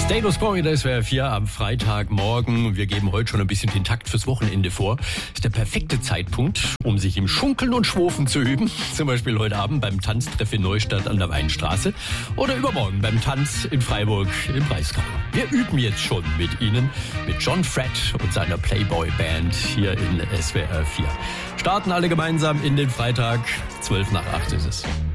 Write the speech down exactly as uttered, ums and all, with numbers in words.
Status Quo, das wäre vier am Freitagmorgen. Wir geben heute schon ein bisschen den Takt fürs Wochenende vor. Ist der perfekte Zeitpunkt, um sich im Schunkeln und Schwofen zu üben. Zum Beispiel heute Abend beim Tanztreff in Neustadt an der Weinstraße oder übermorgen beim Tanz in Freiburg im Breisgau. Wir üben jetzt schon mit Ihnen, mit John Fred und seiner Playboy Band hier in S W R vier. Starten alle gemeinsam in den Freitag, zwölf nach acht ist es.